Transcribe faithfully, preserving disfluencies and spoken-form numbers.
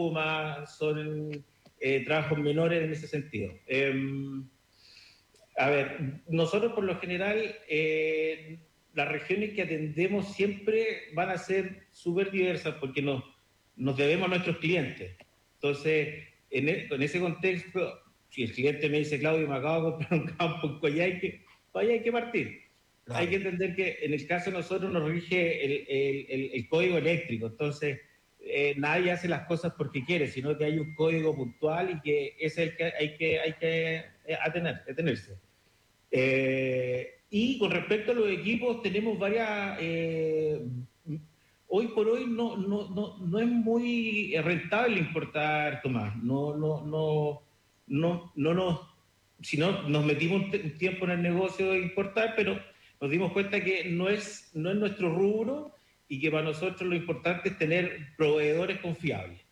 más, son eh, trabajos menores en ese sentido. Eh, a ver, nosotros por lo general, eh, las regiones que atendemos siempre van a ser súper diversas porque nos, nos debemos a nuestros clientes. Entonces, en, e, en ese contexto, si el cliente me dice, Claudio, me acabo de comprar un campo en Coyhaique, vaya, hay que partir. Hay Claro. que entender que en el caso de nosotros nos rige el, el, el, el código eléctrico, entonces eh, nadie hace las cosas porque quiere, sino que hay un código puntual y que ese es el que hay que, hay que eh, atener, atenerse. Eh, y con respecto a los equipos, tenemos varias... Eh, hoy por hoy no, no, no, no es muy rentable importar, Tomás. No, no, no, no, no nos... Si no, nos metimos un tiempo en el negocio de importar, pero nos dimos cuenta que no es, no es nuestro rubro y que para nosotros lo importante es tener proveedores confiables.